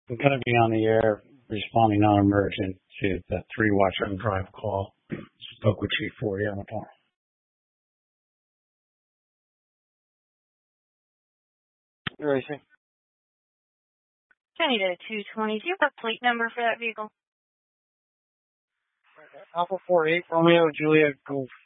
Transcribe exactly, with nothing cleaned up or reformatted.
I'm going to be on the air responding non-emergent to the three watch and drive call. Spoke with Chief forty on the phone. Racing. I needed a two twenty. Do you have a plate number for that vehicle? Alpha four eight Romeo Juliet Golf.